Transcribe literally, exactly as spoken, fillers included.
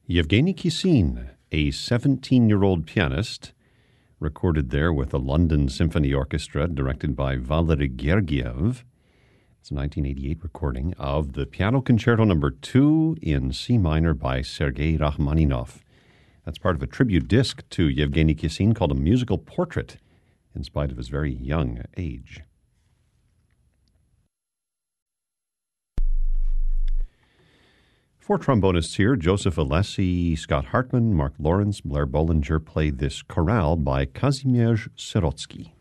Yevgeny Kissin, a seventeen-year-old pianist, recorded there with the London Symphony Orchestra, directed by Valery Gergiev. It's a nineteen eighty-eight recording of the Piano Concerto Number two in C minor by Sergei Rachmaninoff. That's part of a tribute disc to Yevgeny Kissin called A Musical Portrait, in spite of his very young age. Four trombonists here, Joseph Alessi, Scott Hartman, Mark Lawrence, Blair Bollinger, play this chorale by Kazimierz Sirotsky.